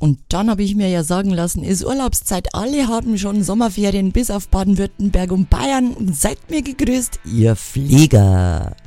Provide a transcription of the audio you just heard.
Und dann habe ich mir ja sagen lassen, ist Urlaubszeit, alle haben schon Sommerferien bis auf Baden-Württemberg und Bayern. Seid mir gegrüßt, ihr Flieger.